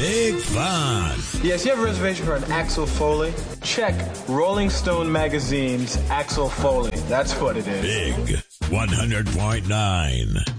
Big fun. Yes, you have a reservation for an Axel Foley? Check Rolling Stone Magazine's Axel Foley. That's what it is. Big 100.9.